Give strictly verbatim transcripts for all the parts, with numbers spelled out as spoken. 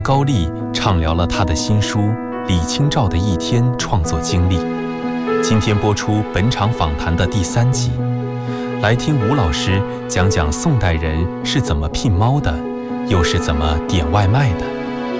高丽畅聊了他的新书《李清照的一天》创作经历。今天播出本场访谈的第三集，来听吴老师讲讲宋代人是怎么聘猫的，又是怎么点外卖的。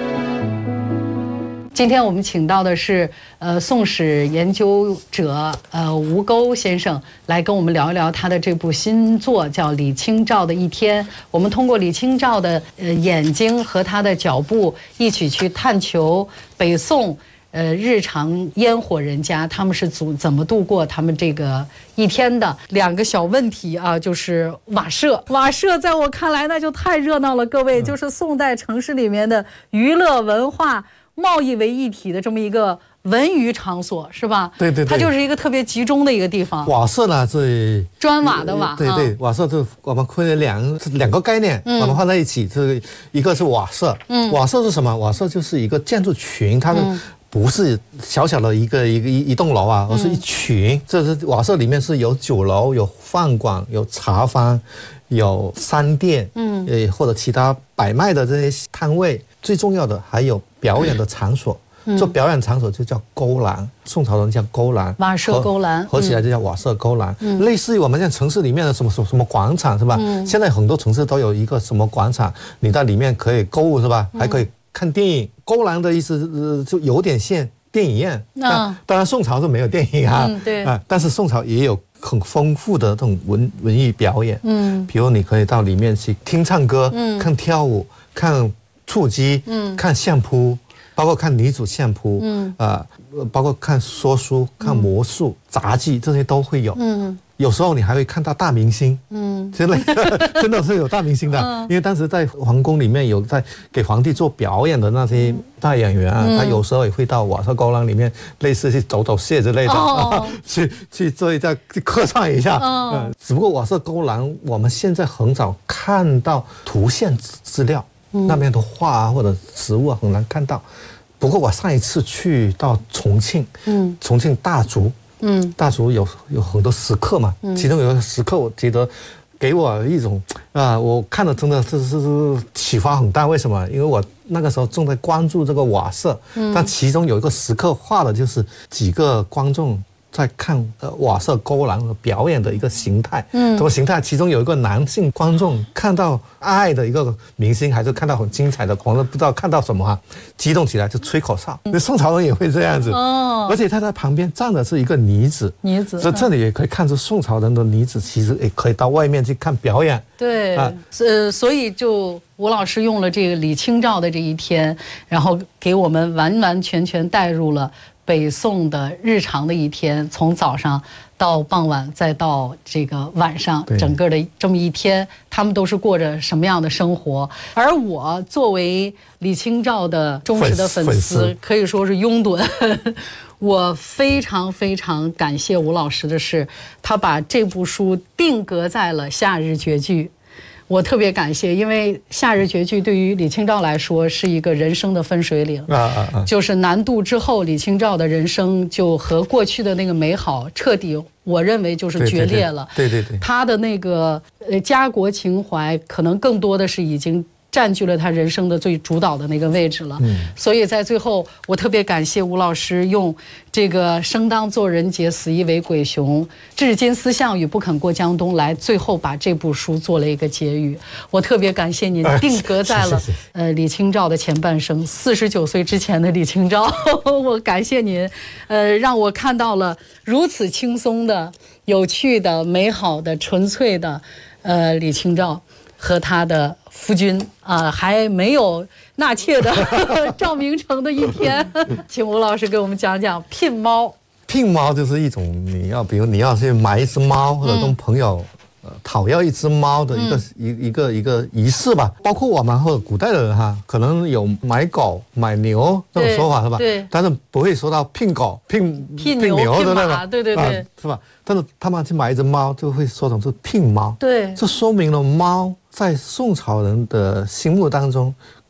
今天我们请到的是呃宋史研究者呃吴钩先生来跟我们聊一聊他的这部新作，叫《李清照的一天》。我们通过李清照的呃眼睛和他的脚步，一起去探求北宋呃日常烟火人家他们是怎怎么度过他们这个一天的。两个小问题啊，就是瓦舍，瓦舍在我看来那就太热闹了，各位，就是宋代城市里面的娱乐文化贸易为一体的这么一个文娱场所，是吧？ 对对对， 它就是一个特别集中的一个地方。 瓦舍呢是砖瓦的瓦， 对对，瓦舍就我们分了两两个概念，嗯、我们放在一起，这个一个是瓦舍，嗯，瓦舍是什么？瓦舍就是一个建筑群，它的不是小小的一个一个一一栋楼啊，而是一群。嗯、这是瓦舍里面是有酒楼、有饭馆、有茶坊、有商店，嗯，呃或者其他摆卖的这些摊位。最重要的还有表演的场所，嗯、做表演场所就叫勾栏，宋朝人叫勾栏， 瓦舍勾栏， 合起来就叫瓦舍勾栏。嗯、类似于我们现在城市里面的什么什么什么广场是吧？嗯、现在很多城市都有一个什么广场，你在里面可以购物是吧？嗯、还可以看电影。勾栏的意思、呃、就有点像电影院。嗯、当然宋朝是没有电影啊，嗯、对啊，但是宋朝也有很丰富的这种文文艺表演。嗯，比如你可以到里面去听唱歌，嗯、看跳舞，看蹴击，嗯，看相扑，包括看女子相扑，嗯啊、呃，包括看说书、看魔术、杂技，这些都会有。嗯，有时候你还会看到大明星，嗯，之类的，真的是有大明星的。嗯、因为当时在皇宫里面有在给皇帝做表演的那些大演员啊，嗯、他有时候也会到瓦舍勾栏里面，类似去走走穴之类的，哦、去去做一下去客串一下。哦呃、只不过瓦舍勾栏我们现在很少看到图像资料。那边的画啊或者植物啊很难看到，不过我上一次去到重庆，嗯，重庆大竹，嗯，大竹有有很多石刻嘛，嗯、其中有一个石刻，我觉得给我一种啊、呃，我看了真的是是是启发很大。为什么？因为我那个时候正在关注这个瓦舍，嗯、但其中有一个石刻画的就是几个观众在看呃瓦舍勾栏的表演的一个形态，嗯，什么形态？其中有一个男性观众看到爱的一个明星，还是看到很精彩的，可能不知道看到什么哈、啊，激动起来就吹口哨。那、嗯、宋朝人也会这样子哦，而且他在旁边站的是一个女子，女子，所以这里也可以看出宋朝人的女子其实也可以到外面去看表演。 对，啊、呃，所以就吴老师用了这个李清照的这一天，然后给我们完完全全带入了北宋的日常的一天，从早上到傍晚，再到这个晚上，整个的这么一天，他们都是过着什么样的生活？而我作为李清照的忠实的粉丝，粉丝可以说是拥趸。我非常非常感谢吴老师的是，他把这部书定格在了《夏日绝句》。我特别感谢，因为《夏日绝句》对于李清照来说是一个人生的分水岭，啊啊啊、就是南渡之后，李清照的人生就和过去的那个美好彻底，我认为就是决裂了。 对对 对, 对, 对, 对， 他的那个呃家国情怀，可能更多的是已经占据了他人生的最主导的那个位置了。嗯，所以在最后，我特别感谢吴老师用这个“生当作人杰，死亦为鬼雄，至今思项羽，不肯过江东”来，最后把这部书做了一个结语。我特别感谢您定格在了、哎、是是是呃李清照的前半生，四十九岁之前的李清照。我感谢您，呃，让我看到了如此轻松的、有趣的、美好的、纯粹的，呃，李清照和他的夫君啊、呃，还没有纳妾的赵明诚的一天。请吴老师给我们讲讲聘猫。 聘猫就是一种你要，比如你要去买一只猫，或者跟朋友、嗯、呃讨要一只猫的一个、嗯、一一个一个仪式吧。包括我们或者古代的人哈，可能有买狗、买牛这种说法是吧？对。但是不会说到聘狗、聘聘牛、聘牛的那个，对对对、啊， 是吧？但是他们去买一只猫，就会说成是聘猫。 对。 这说明了猫在宋朝人的心目当中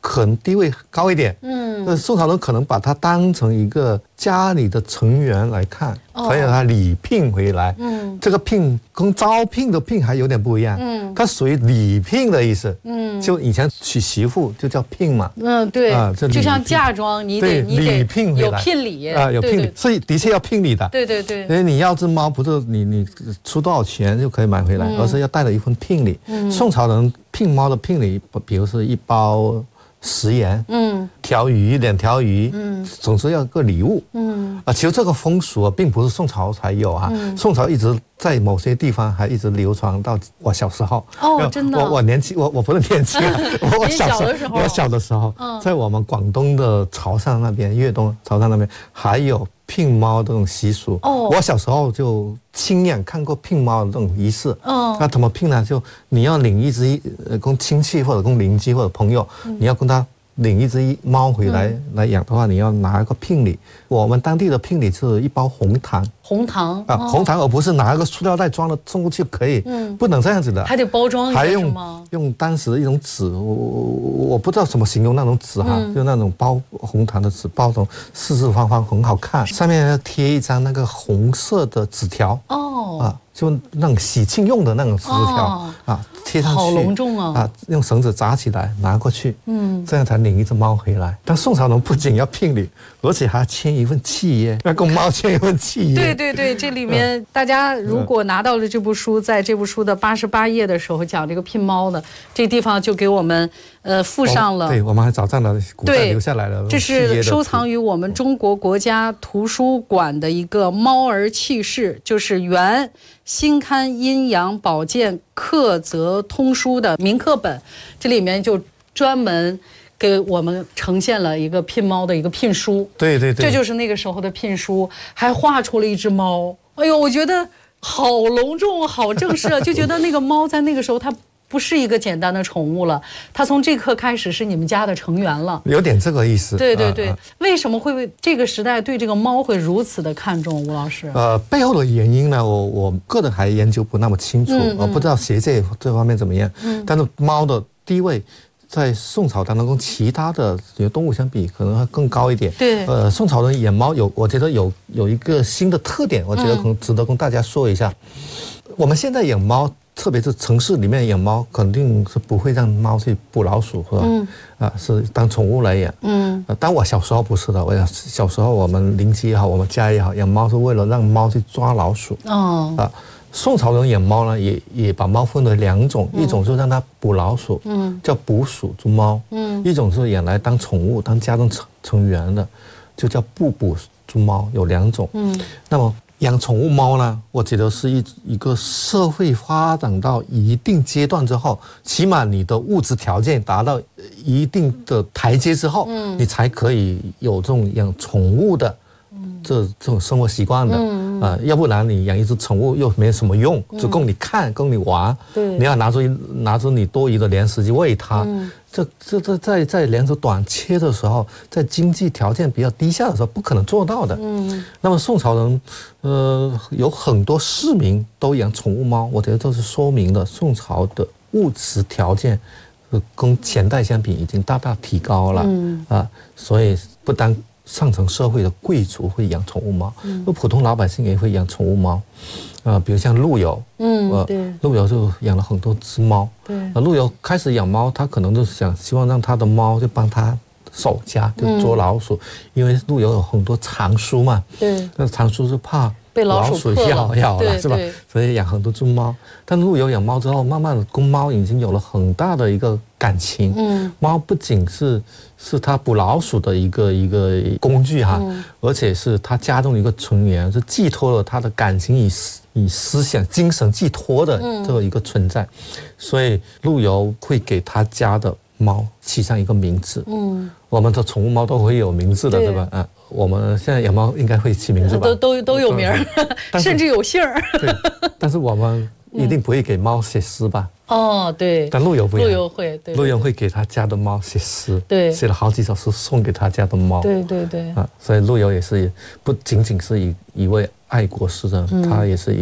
可能地位高一点，嗯，那宋朝人可能把他当成一个家里的成员来看，所以他礼聘回来，嗯，这个聘跟招聘的聘还有点不一样，嗯，它属于礼聘的意思，嗯，就以前娶媳妇就叫聘嘛， 嗯，对，啊，就像嫁妆，你得你得有聘礼啊， 有聘礼，所以的确要聘礼的， 对对对， 所以你要只猫不是你你出多少钱就可以买回来，而是要带了一份聘礼，嗯，宋朝人聘猫的聘礼，比如是一包食盐，嗯，条鱼两条鱼，嗯，总之要有个礼物，嗯，啊，其实这个风俗啊，并不是宋朝才有啊，嗯、宋朝一直在某些地方还一直流传到我小时候。 哦，真的， 我我年轻，我我不是年轻啊，我小时候，我小的时候，嗯、在我们广东的潮汕那边，粤东潮汕那边还有聘猫这种习俗。哦，我小时候就亲眼看过聘猫的这种仪式。哦，那怎么聘呢？就你要领一只呃，跟亲戚或者跟邻居或者朋友，嗯、你要跟他领一只猫回来、嗯、来养的话，你要拿一个聘礼。我们当地的聘礼是一包红糖。 红糖啊，哦、红糖，而不是拿一个塑料袋装了送过去可以，嗯，不能这样子的， 还得包装一下， 还用用当时的一种纸，我我我不知道怎么形容那种纸哈，嗯、就那种包红糖的纸，包成四四方方，很好看，上面要贴一张那个红色的纸条，哦，啊，就那种喜庆用的那种纸条、哦、啊，贴上去， 好隆重啊， 啊，用绳子扎起来拿过去，嗯，这样才领一只猫回来。但宋朝人不仅要聘礼，而且还要签一份契约，要跟猫签一份契约。 对对对，这里面、嗯、大家如果拿到了这部书，在这部书的八十八页的时候讲这个聘猫的这地方就给我们呃附上了、 哦，对，我们还找到了古代留下来的， 这是收藏于我们中国国家图书馆的一个猫儿契事，就是原新刊阴阳保健课则通书的铭刻本，这里面就专门给我们呈现了一个聘猫的一个聘书。 对对对， 这就是那个时候的聘书，还画出了一只猫。哎呦，我觉得好隆重，好正式啊！就觉得那个猫在那个时候它不是一个简单的宠物了，它从这刻开始是你们家的成员了， 有点这个意思。 对对对，啊、为什么会这个时代对这个猫会如此的看重？吴老师， 呃，背后的原因呢，我我个人还研究不那么清楚，嗯嗯、我不知道学界这方面怎么样。嗯，但是猫的地位在宋朝当中跟其他的动物相比，可能会更高一点。 对， 呃，宋朝人养猫有，我觉得有有一个新的特点，我觉得可能值得跟大家说一下。嗯、我们现在养猫，特别是城市里面养猫，肯定是不会让猫去捕老鼠，是吧？嗯。啊，是当宠物来养。嗯。呃，但我小时候不是的，我小时候我们邻居也好，我们家也好，养猫是为了让猫去抓老鼠。哦。啊。宋朝人养猫呢，也也把猫分为两种，嗯、一种是让它捕老鼠，嗯，叫捕鼠之猫，嗯，一种是养来当宠物、当家中成成员的，就叫不捕之猫，有两种。嗯，那么养宠物猫呢，我觉得是一一个社会发展到一定阶段之后，起码你的物质条件达到一定的台阶之后，嗯，你才可以有这种养宠物的。这这种生活习惯的，嗯呃，要不然你养一只宠物又没什么用，只供你看，供你玩。对，你要拿出拿出你多余的粮食去喂它。嗯，这这这在在粮食短缺的时候，在经济条件比较低下的时候，不可能做到的。嗯，那么宋朝人，呃，有很多市民都养宠物猫，我觉得这是说明了宋朝的物质条件，呃，跟前代相比已经大大提高了。嗯啊，所以不单上层社会的贵族会养宠物猫，嗯，普通老百姓也会养宠物猫，呃，比如像陆游，嗯，呃，对，陆游就养了很多只猫，对，呃，陆游开始养猫，他可能就想希望让他的猫就帮他守家，就捉老鼠，嗯，因为陆游有很多藏书嘛，对，那藏书是怕被老鼠咬咬了，是吧？所以养很多只猫。但陆游养猫之后，慢慢的跟猫已经有了很大的一个感情。嗯，猫不仅是是他捕老鼠的一个一个工具哈，嗯，而且是他家中的一个成员，是寄托了他的感情以以思想、精神寄托的这么一个存在。嗯，所以陆游会给他家的猫起上一个名字。嗯，我们的宠物猫都会有名字的， 对, 对吧？啊。我们现在养猫应该会起名字吧？ 都都都有名儿，甚至有姓儿。 对，但是我们一定不会给猫写诗吧？ 哦，对。 但陆游不一样， 陆游会，对， 陆游会给他家的猫写诗， 对， 写了好几首诗送给他家的猫。 对对对。 啊，所以陆游也是不仅仅是一一位爱国诗人，嗯，他也是一位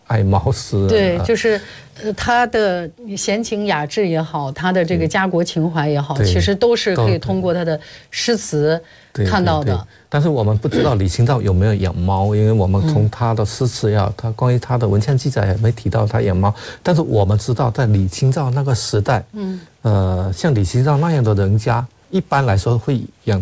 爱猫诗。 对，就是呃他的闲情雅致也好，他的这个家国情怀也好，其实都是可以通过他的诗词看到的。对对对， 但是我们不知道李清照有没有养猫，因为我们从他的诗词呀，他关于他的文献记载也没提到他养猫。但是我们知道，在李清照那个时代，嗯，呃，像李清照那样的人家，一般来说会养